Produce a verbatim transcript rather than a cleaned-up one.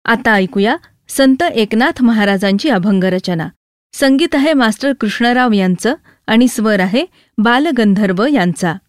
आता ऐकूया संत एकनाथ महाराजांची अभंगरचना. संगीत आहे मास्टर कृष्णराव यांचं आणि स्वर आहे बालगंधर्व यांचा.